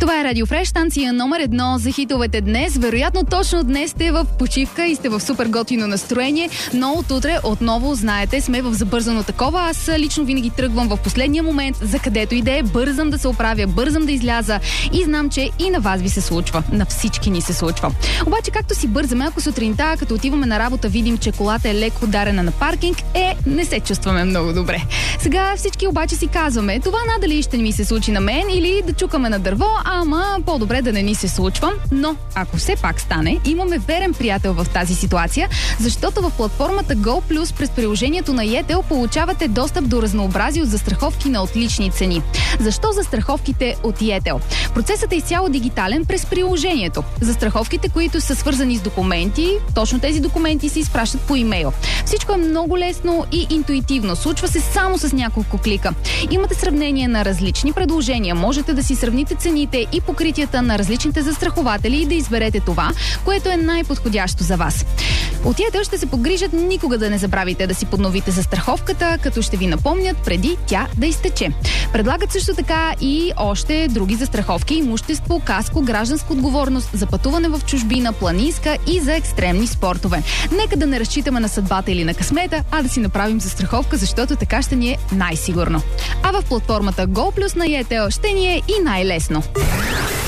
Това е Радио Фреш, станция номер 1 за хитовете днес. Вероятно точно днес сте в почивка и сте в супер готино настроение, но от утре отново, знаете, сме в забързано такова. Аз лично винаги тръгвам в последния момент, за където и да е, бързам да се оправя, бързам да изляза и знам, че и на вас ви се случва. На всички ни се случва. Обаче, както си бързаме, ако сутринта, като отиваме на работа, видим, че колата е леко ударена на паркинг, не се чувстваме много добре. Сега всички обаче си казваме, това надали ще ми се случи на мен или да чукаме на дърво, ама по-добре да не ни се случва. Но, ако все пак стане, имаме верен приятел в тази ситуация, защото в платформата GoPlus през приложението на Yetel получавате достъп до разнообразие от застраховки на отлични цени. Защо застраховките от Yetel? Процесът е изцяло дигитален през приложението. Застраховките, които са свързани с документи, точно тези документи се изпращат по имейл. Всичко е много лесно и интуитивно. Случва се само с няколко клика. Имате сравнение на различни предложения. Можете да си сравните цените и покритията на различните застрахователи и да изберете това, което е най-подходящо за вас. От Yetel ще се погрижат никога да не забравите да си подновите застраховката, като ще ви напомнят преди тя да изтече. Предлагат също така и още други застраховки: имущество, каско, гражданска отговорност, за пътуване в чужбина, планинска и за екстремни спортове. Нека да не разчитаме на съдбата или на късмета, а да си направим застраховка, защото така ще ни е най-сигурно. А в платформата GoPlus на Yetel ще ни е и най-лесно.